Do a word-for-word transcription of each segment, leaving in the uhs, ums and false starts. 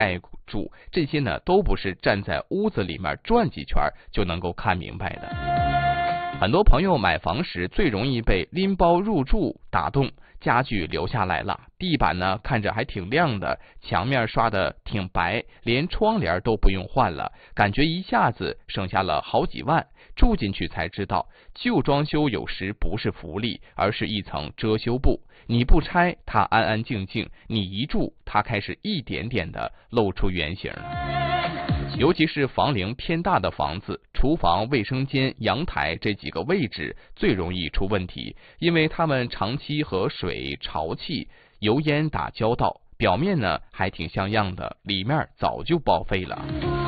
盖住，这些呢都不是站在屋子里面转几圈就能够看明白的。很多朋友买房时最容易被拎包入住打动，家具留下来了，地板呢看着还挺亮的，墙面刷的挺白，连窗帘都不用换了，感觉一下子省下了好几万。住进去才知道，旧装修有时不是福利，而是一层遮羞布。你不拆，它安安静静；你一住，它开始一点点的露出原形。尤其是房龄偏大的房子，厨房、卫生间、阳台这几个位置最容易出问题，因为它们长期和水、潮气、油烟打交道，表面呢还挺像样的，里面早就报废了。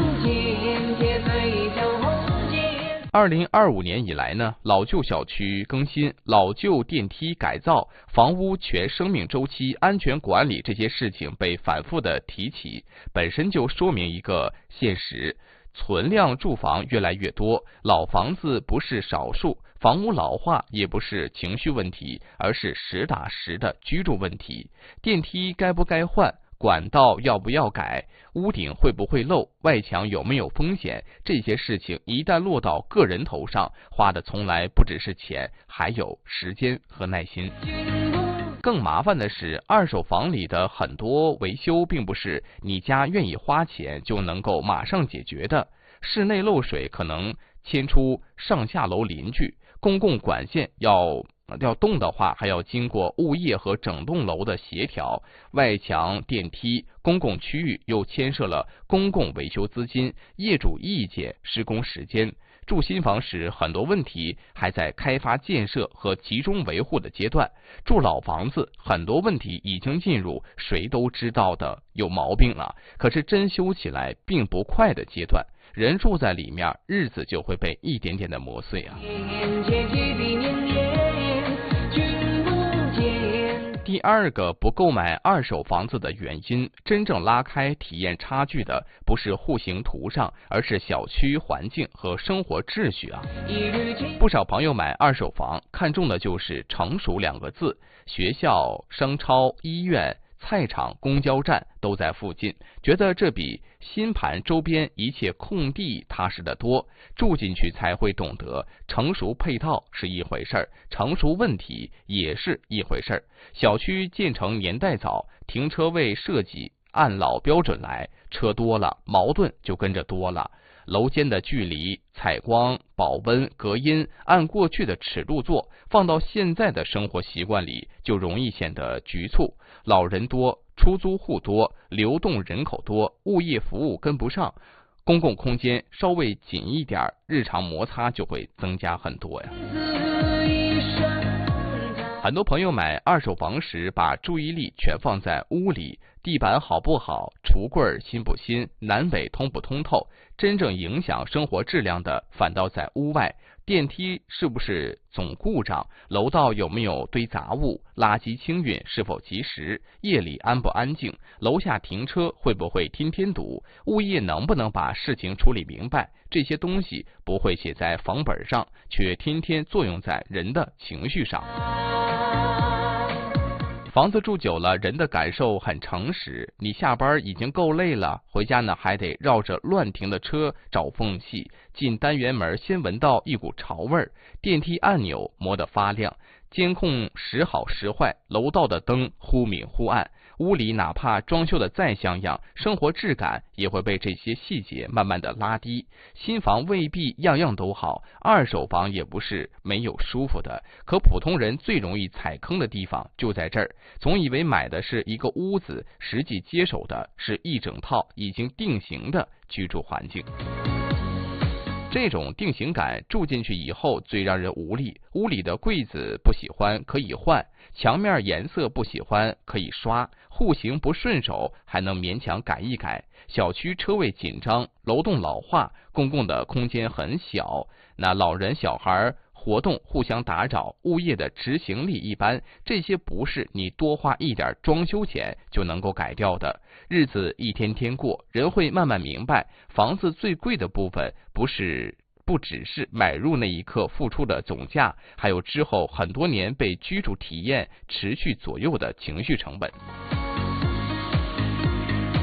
二零二五年以来呢，老旧小区更新、老旧电梯改造、房屋全生命周期安全管理这些事情被反复的提起，本身就说明一个现实：存量住房越来越多，老房子不是少数，房屋老化也不是情绪问题，而是实打实的居住问题。电梯该不该换？管道要不要改？屋顶会不会漏？外墙有没有风险？这些事情一旦落到个人头上，花的从来不只是钱，还有时间和耐心。更麻烦的是，二手房里的很多维修并不是你家愿意花钱就能够马上解决的。室内漏水可能牵出上下楼邻居，公共管线要要动的话，还要经过物业和整栋楼的协调，外墙、电梯、公共区域又牵涉了公共维修资金、业主意见、施工时间。住新房时，很多问题还在开发建设和集中维护的阶段；住老房子，很多问题已经进入谁都知道的有毛病了，可是真修起来并不快的阶段。人住在里面，日子就会被一点点的磨碎啊。第二个不购买二手房子的原因，真正拉开体验差距的不是户型图上，而是小区环境和生活秩序啊。不少朋友买二手房，看中的就是成熟两个字，学校、商超、医院、菜场、公交站都在附近，觉得这比新盘周边一切空地踏实得多。住进去才会懂得，成熟配套是一回事儿，成熟问题也是一回事儿。小区建成年代早，停车位设计按老标准来，车多了，矛盾就跟着多了。楼间的距离、采光、保温、隔音，按过去的尺度做，放到现在的生活习惯里，就容易显得局促。老人多，出租户多，流动人口多，物业服务跟不上，公共空间稍微紧一点，日常摩擦就会增加很多呀。很多朋友买二手房时，把注意力全放在屋里，地板好不好，橱柜新不新，南北通不通透。真正影响生活质量的反倒在屋外，电梯是不是总故障，楼道有没有堆杂物，垃圾清运是否及时，夜里安不安静，楼下停车会不会天天堵，物业能不能把事情处理明白。这些东西不会写在房本上，却天天作用在人的情绪上。房子住久了，人的感受很诚实。你下班已经够累了，回家呢还得绕着乱停的车找缝隙，进单元门先闻到一股潮味，电梯按钮磨得发亮，监控时好时坏，楼道的灯忽明忽暗。屋里哪怕装修的再像样，生活质感也会被这些细节慢慢的拉低。新房未必样样都好，二手房也不是没有舒服的，可普通人最容易踩坑的地方就在这儿，总以为买的是一个屋子，实际接手的是一整套已经定型的居住环境。这种定型感住进去以后最让人无力，屋里的柜子不喜欢可以换，墙面颜色不喜欢可以刷，户型不顺手还能勉强改一改。小区车位紧张，楼栋老化，公共的空间很小，那老人小孩活动互相打扰，物业的执行力一般，这些不是你多花一点装修钱就能够改掉的。日子一天天过，人会慢慢明白，房子最贵的部分不是不只是买入那一刻付出的总价，还有之后很多年被居住体验持续左右的情绪成本。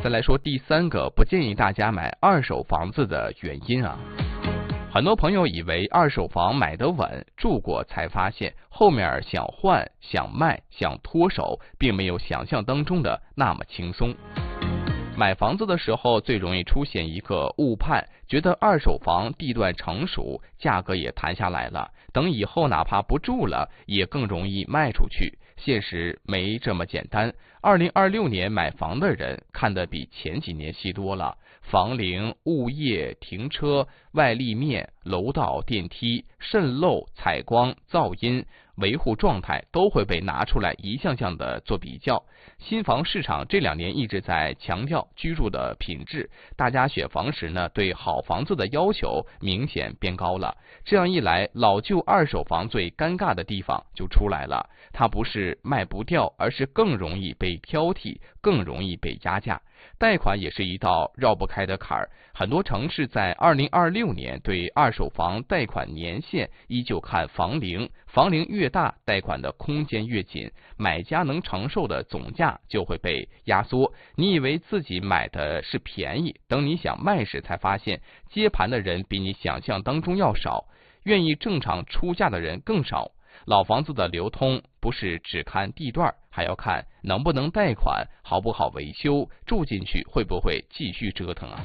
再来说第三个不建议大家买二手房子的原因啊。很多朋友以为二手房买得稳，住过才发现后面想换、想卖、想脱手，并没有想象当中的那么轻松。买房子的时候最容易出现一个误判，觉得二手房地段成熟，价格也谈下来了，等以后哪怕不住了，也更容易卖出去。现实没这么简单。二零二六年买房的人看得比前几年细多了，房龄、物业、停车、外立面、楼道、电梯、渗漏、采光、噪音、维护状态都会被拿出来一项项的做比较。新房市场这两年一直在强调居住的品质，大家选房时呢，对好房子的要求明显变高了。这样一来，老旧二手房最尴尬的地方就出来了，它不是卖不掉，而是更容易被挑剔，更容易被压价。贷款也是一道绕不开的坎儿，很多城市在二零二六年对二手房贷款年限依旧看房龄，房龄越大，贷款的空间越紧，买家能承受的总价就会被压缩。你以为自己买的是便宜，等你想卖时才发现，接盘的人比你想象当中要少，愿意正常出价的人更少。老房子的流通不是只看地段，还要看能不能贷款，好不好维修，住进去会不会继续折腾啊。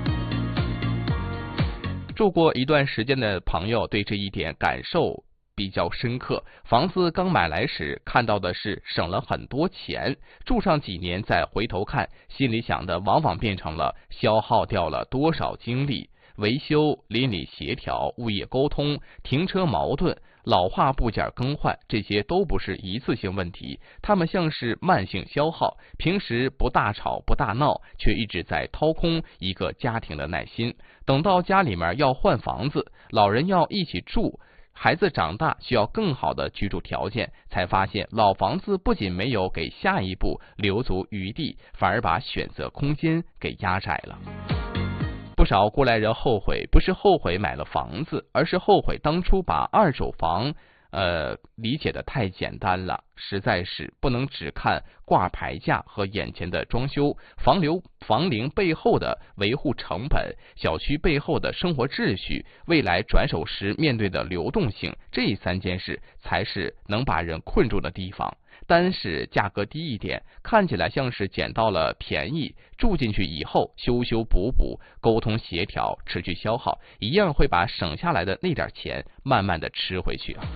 住过一段时间的朋友对这一点感受比较深刻。房子刚买来时看到的是省了很多钱，住上几年再回头看，心里想的往往变成了消耗掉了多少精力。维修、邻里协调、物业沟通、停车矛盾、老化部件更换，这些都不是一次性问题，它们像是慢性消耗，平时不大吵不大闹，却一直在掏空一个家庭的耐心。等到家里面要换房子，老人要一起住，孩子长大需要更好的居住条件，才发现老房子不仅没有给下一步留足余地，反而把选择空间给压窄了。不少过来人后悔，不是后悔买了房子，而是后悔当初把二手房呃理解的太简单了，实在是不能只看挂牌价和眼前的装修，房流房龄背后的维护成本，小区背后的生活秩序，未来转手时面对的流动性，这三件事才是能把人困住的地方。单是价格低一点，看起来像是捡到了便宜，住进去以后修修补补、沟通协调、持续消耗，一样会把省下来的那点钱慢慢的吃回去啊。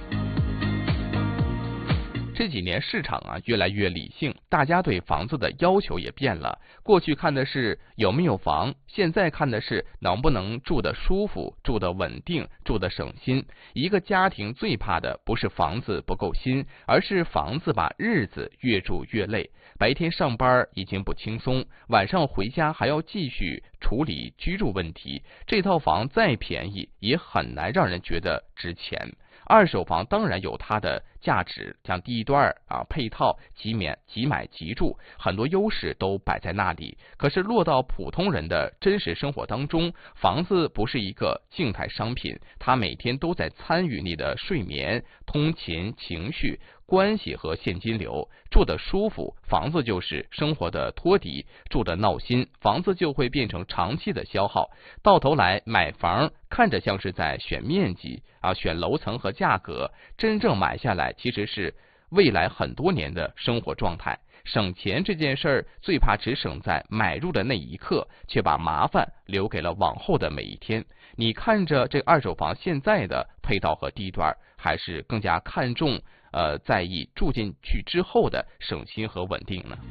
这几年市场啊越来越理性，大家对房子的要求也变了。过去看的是有没有房，现在看的是能不能住得舒服、住得稳定、住得省心。一个家庭最怕的不是房子不够新，而是房子把日子越住越累。白天上班已经不轻松，晚上回家还要继续处理居住问题。这套房再便宜，也很难让人觉得值钱。二手房当然有它的价值，像地段啊、配套、即免即买即住，很多优势都摆在那里。可是落到普通人的真实生活当中，房子不是一个静态商品，它每天都在参与你的睡眠、通勤、情绪、关系和现金流。住得舒服，房子就是生活的托底；住得闹心，房子就会变成长期的消耗。到头来，买房看着像是在选面积啊，选楼层和价格，真正买下来其实是未来很多年的生活状态。省钱这件事儿，最怕只省在买入的那一刻，却把麻烦留给了往后的每一天。你看着这二手房现在的配套和地段，还是更加看重呃在意住进去之后的省心和稳定呢？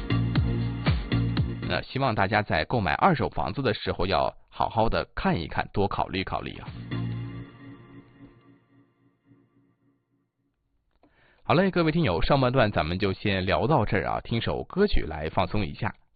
那希望大家在购买二手房子的时候，要好好的看一看，多考虑考虑啊。好嘞，各位听友，上半段咱们就先聊到这儿啊，听首歌曲来放松一下。